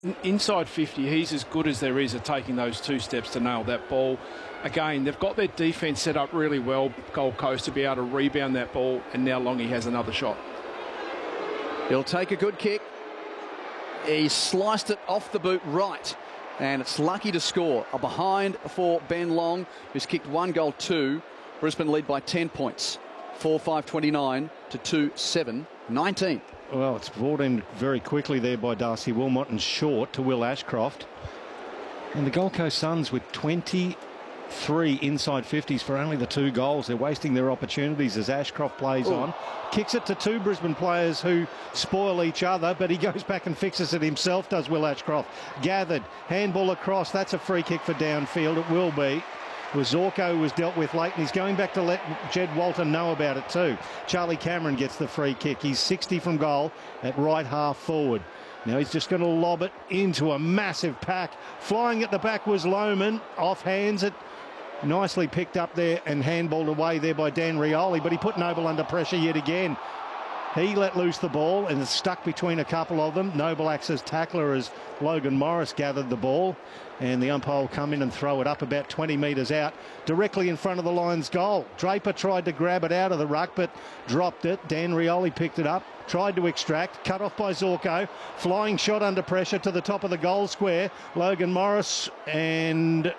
Inside 50, he's as good as there is at taking those 2 steps to nail that ball. Again, they've got their defence set up really well, Gold Coast, to be able to rebound that ball, and now Longy has another shot. He'll take a good kick. He sliced it off the boot right, and it's lucky to score. A behind for Ben Long, who's kicked 1 goal, 2. Brisbane lead by 10 points. 4-5-29 to 2-7-19. Well, it's brought in very quickly there by Darcy Wilmot and short to Will Ashcroft. And the Gold Coast Suns with 23 inside 50s for only the 2 goals. They're wasting their opportunities as Ashcroft plays on. Kicks it to 2 Brisbane players who spoil each other, but he goes back and fixes it himself, does Will Ashcroft. Gathered, handball across. That's a free kick for downfield. It will be. Zorko was dealt with late, and he's going back to let Jed Walton know about it too. Charlie Cameron gets the free kick. He's 60 from goal at right half forward. Now he's just going to lob it into a massive pack. Flying at the back was Lohmann. Off hands it. Nicely picked up there and handballed away there by Dan Rioli, but he put Noble under pressure yet again. He let loose the ball and it's stuck between a couple of them. Noble acts as tackler as Logan Morris gathered the ball, and the umpire will come in and throw it up about 20 metres out, directly in front of the Lions' goal. Draper tried to grab it out of the ruck, but dropped it. Dan Rioli picked it up, tried to extract, cut off by Zorko. Flying shot under pressure to the top of the goal square. Logan Morris and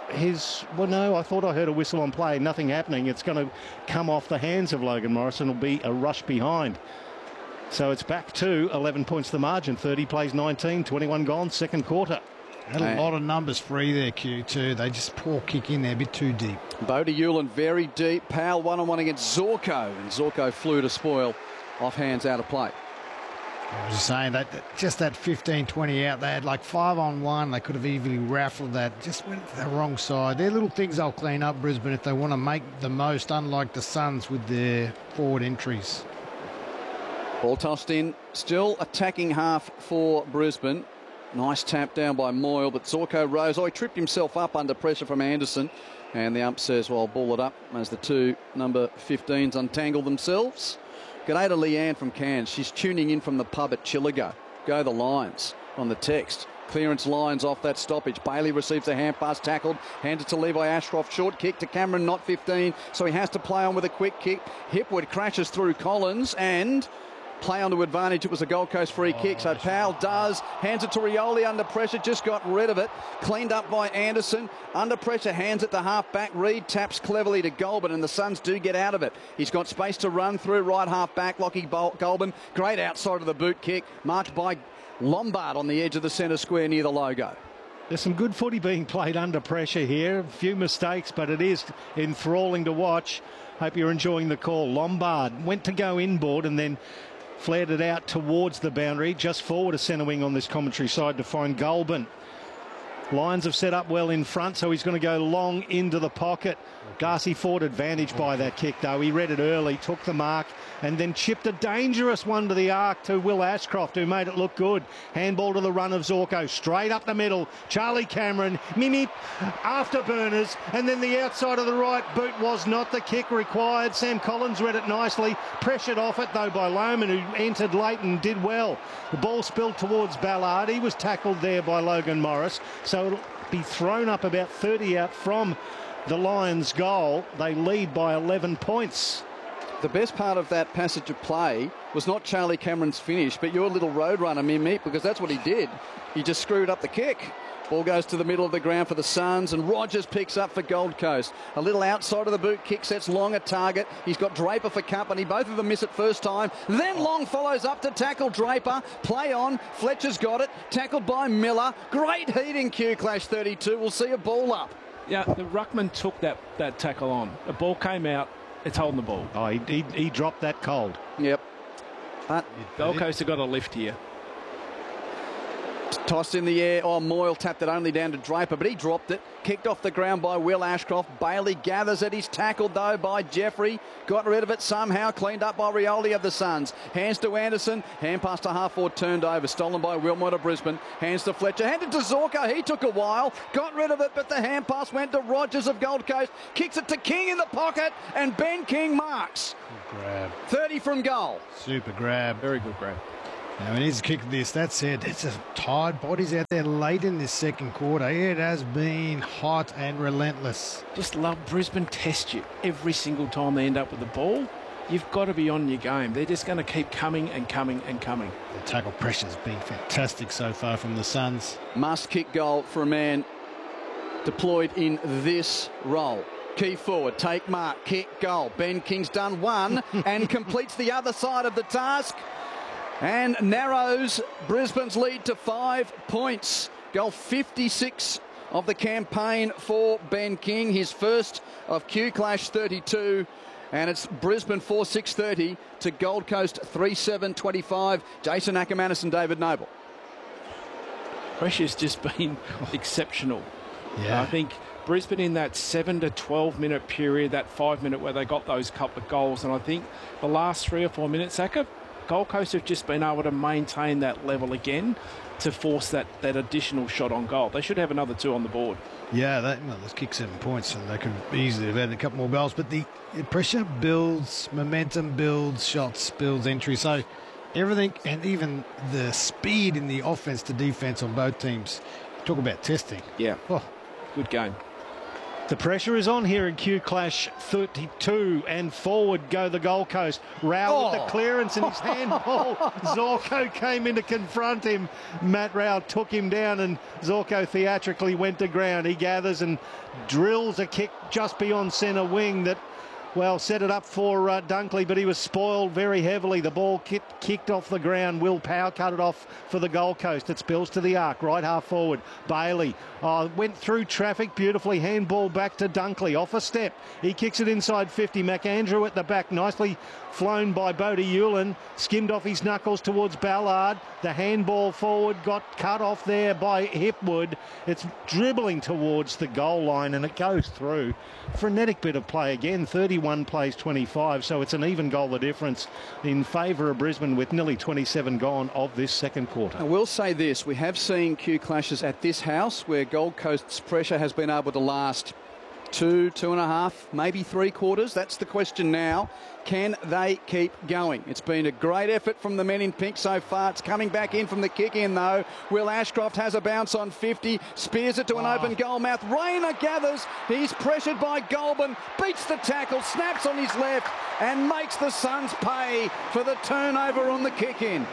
I thought I heard a whistle on play. Nothing happening. It's going to come off the hands of Logan Morris and it'll be a rush behind. So it's back to 11 points the margin. 30 plays 19, 21 gone, second quarter. Had a lot of numbers free there, Q, too. They just poor kick in there, a bit too deep. Bodie Hewland very deep. Powell 1-on-1 against Zorko, and Zorko flew to spoil off hands out of play. I was just saying that just that 15-20 out, they had like 5-on-1. They could have easily raffled that. Just went to the wrong side. They're little things they'll clean up, Brisbane, if they want to make the most, unlike the Suns with their forward entries. Ball tossed in. Still attacking half for Brisbane. Nice tap down by Moyle, but Zorko rose. He tripped himself up under pressure from Anderson. And the ump says, well, ball it up as the 2 number 15s untangle themselves. G'day to Leanne from Cairns. She's tuning in from the pub at Chillago. Go the Lions on the text. Clearance Lions off that stoppage. Bailey receives a hand pass, tackled, handed to Levi Ashcroft. Short kick to Cameron, not 15, so he has to play on with a quick kick. Hipwood crashes through Collins and play on to advantage. It was a Gold Coast free kick, so Powell does. Hands it to Rioli under pressure, just got rid of it. Cleaned up by Anderson. Under pressure, hands it to half-back. Reid taps cleverly to Goulburn, and the Suns do get out of it. He's got space to run through right half-back. Lockie Goulburn, great outside of the boot kick, marked by Lombard on the edge of the centre square near the logo. There's some good footy being played under pressure here. A few mistakes, but it is enthralling to watch. Hope you're enjoying the call. Lombard went to go inboard and then flared it out towards the boundary, just forward a centre wing on this commentary side to find Goulburn. Lions have set up well in front, so he's going to go long into the pocket. Darcy Ford advantaged by that kick, though. He read it early, took the mark, and then chipped a dangerous one to the arc to Will Ashcroft, who made it look good. Handball to the run of Zorko, straight up the middle. Charlie Cameron, Mimi, afterburners, and then the outside of the right boot was not the kick required. Sam Collins read it nicely, pressured off it, though, by Lohmann, who entered late and did well. The ball spilled towards Ballard. He was tackled there by Logan Morris, so it'll be thrown up about 30 out from the Lions' goal. They lead by 11 points. The best part of that passage of play was not Charlie Cameron's finish, but your little roadrunner, Mimi, because that's what he did. He just screwed up the kick. Ball goes to the middle of the ground for the Suns, and Rogers picks up for Gold Coast. A little outside of the boot kick sets Long at target. He's got Draper for company. Both of them miss it first time. Then Long follows up to tackle Draper. Play on. Fletcher's got it. Tackled by Miller. Great heating Q Clash 32. We'll see a ball up. Yeah, the ruckman took that tackle on. The ball came out. It's holding the ball. Oh, he dropped that cold. Yep. But Gold Coast have got a lift here. Tossed in the air. Oh, Moyle tapped it only down to Draper, but he dropped it. Kicked off the ground by Will Ashcroft. Bailey gathers it. He's tackled, though, by Jeffrey. Got rid of it somehow. Cleaned up by Rioli of the Suns. Hands to Anderson. Hand pass to half-forward, turned over. Stolen by Wilmot of Brisbane. Hands to Fletcher. Handed to Zorko. He took a while. Got rid of it, but the hand pass went to Rogers of Gold Coast. Kicks it to King in the pocket, and Ben King marks. Good grab. 30 from goal. Super grab. Very good grab. Now, he needs to kick this. That said, it's a tired bodies out there late in this second quarter. It has been hot and relentless. Just love Brisbane test you every single time they end up with the ball. You've got to be on your game. They're just going to keep coming and coming and coming. The tackle pressure's been fantastic so far from the Suns. Must kick goal for a man deployed in this role. Key forward, take mark, kick goal. Ben King's done one and completes the other side of the task and narrows Brisbane's lead to 5 points. Goal 56 of the campaign for Ben King, his first of Q Clash 32. And it's Brisbane 4-6-30 to Gold Coast 3-7-25. Jason Ackermanis and David Noble. Pressure's just been exceptional. Yeah. I think Brisbane in that 7 to 12 minute period, that 5 minute where they got those couple of goals, and I think the last 3 or 4 minutes, Acker, Gold Coast have just been able to maintain that level again to force that additional shot on goal. They should have another 2 on the board. Yeah, let's kick 7 points and they could easily have had a couple more goals. But the pressure builds, momentum builds, shots builds entry. So everything, and even the speed in the offense to defense on both teams. Talk about testing. Yeah, Oh. good game. The pressure is on here in Q Clash 32, and forward go the Gold Coast. Rao with the clearance and his handball. Zorko came in to confront him. Matt Rao took him down and Zorko theatrically went to ground. He gathers and drills a kick just beyond centre wing that, well, set it up for Dunkley, but he was spoiled very heavily. The ball kicked off the ground. Will Power cut it off for the Gold Coast. It spills to the arc, right half forward. Bailey went through traffic beautifully. Handball back to Dunkley. Off a step. He kicks it inside 50. McAndrew at the back. Nicely flown by Bodie Hewlin. Skimmed off his knuckles towards Ballard. The handball forward got cut off there by Hipwood. It's dribbling towards the goal line and it goes through. Frenetic bit of play again. 31 plays 25, so it's an even goal the difference in favour of Brisbane with nearly 27 gone of this second quarter. I will say this, we have seen Q clashes at this house where Gold Coast's pressure has been able to last 2.5, maybe 3 quarters. That's the question now. Can they keep going? It's been a great effort from the men in pink so far. It's coming back in from the kick in though. Will Ashcroft has a bounce on 50, spears it to an open goal mouth. Rayner gathers, he's pressured by Goulburn, beats the tackle, snaps on his left and makes the Suns pay for the turnover on the kick in.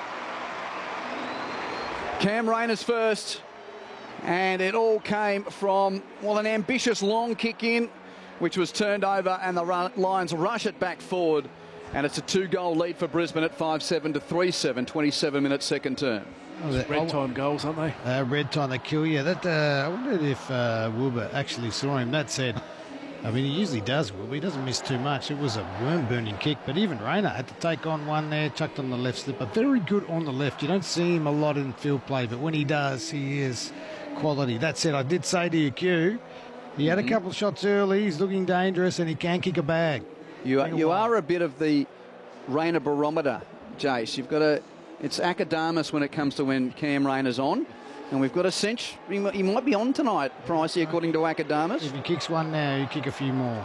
Cam Rayner's first. And it all came from, well, an ambitious long kick in, which was turned over, and the Lions rush it back forward. And it's a 2-goal lead for Brisbane at 5-7 to 3-7, 27-minute second term. Red time goals, aren't they? Red time, they kill you. I wondered if Wilbur actually saw him. That said, I mean, he usually does, Wilbur. He doesn't miss too much. It was a worm-burning kick, but even Rayner had to take on one there, chucked on the left slipper. Very good on the left. You don't see him a lot in field play, but when he does, he is quality. That said, I did say to you, Q, he had a couple of shots early. He's looking dangerous, and he can kick a bag. You are a bit of the Rayner barometer, Jace. You've got to. It's Acadamus when it comes to when Cam Rayner's on. And we've got a cinch. He might be on tonight, Pricey, according to Acadamus. If he kicks one now, he'll kick a few more.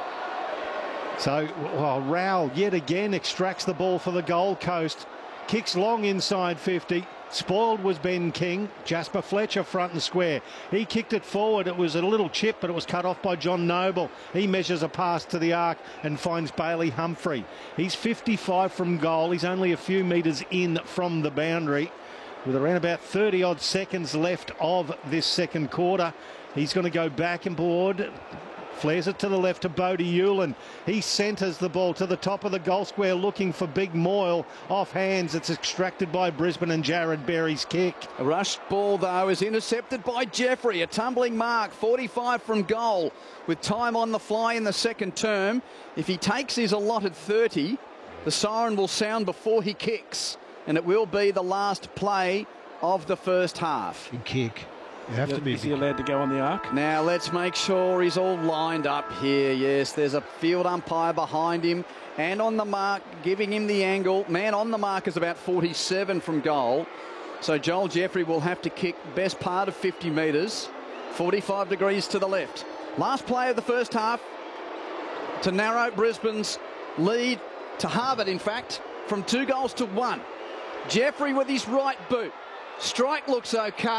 So, Rao yet again extracts the ball for the Gold Coast. Kicks long inside 50. Spoiled was Ben King. Jasper Fletcher front and square. He kicked it forward. It was a little chip, but it was cut off by John Noble. He measures a pass to the arc and finds Bailey Humphrey. He's 55 from goal. He's only a few metres in from the boundary. With around about 30-odd seconds left of this second quarter. He's going to go back and board. Flares it to the left to Bodie Hewlin. He centres the ball to the top of the goal square looking for Big Moyle. Off hands, it's extracted by Brisbane and Jared Berry's kick. A rushed ball, though, is intercepted by Jeffrey. A tumbling mark, 45 from goal. With time on the fly in the second term. If he takes his allotted 30, the siren will sound before he kicks. And it will be the last play of the first half. Big kick. You have to be. Is he allowed to go on the arc? Now let's make sure he's all lined up here. Yes, there's a field umpire behind him and on the mark, giving him the angle. Man on the mark is about 47 from goal. So Joel Jeffrey will have to kick best part of 50 metres, 45 degrees to the left. Last play of the first half to narrow Brisbane's lead, to halve it, in fact, from 2 goals to 1. Jeffrey with his right boot. Strike looks okay.